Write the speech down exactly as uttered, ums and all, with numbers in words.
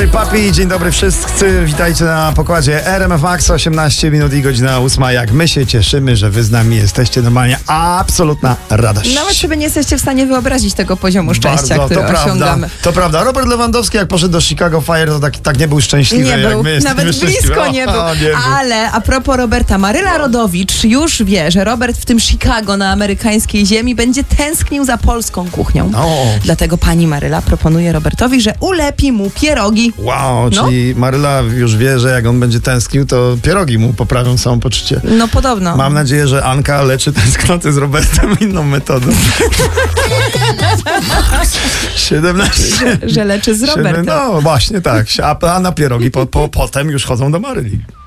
dobry papi, dzień dobry wszyscy, witajcie na pokładzie R M F Max, osiemnaście minut i godzina ósma. Jak my się cieszymy, że wy z nami jesteście, normalnie absolutna radość. Nawet sobie nie jesteście w stanie wyobrazić tego poziomu szczęścia, Bardzo, który to osiągamy. Prawda, to prawda, Robert Lewandowski jak poszedł do Chicago Fire, to tak, tak nie był szczęśliwy, Nie jak był, my nawet blisko nie był. O, nie był. Ale a propos Roberta, Maryla Rodowicz już wie, że Robert w tym Chicago na amerykańskiej ziemi będzie tęsknił za polską kuchnią. O. Dlatego pani Maryla proponuje Robertowi, że ulepi mu pierogi. Wow, No. czyli Maryla już wie, że jak on będzie tęsknił, to pierogi mu poprawią samopoczucie. No podobno. Mam nadzieję, że Anka leczy tęsknoty z Robertem inną metodą. siedemnaście Że leczy z Robertem. No właśnie tak, a, a na pierogi po, po, potem już chodzą do Maryli.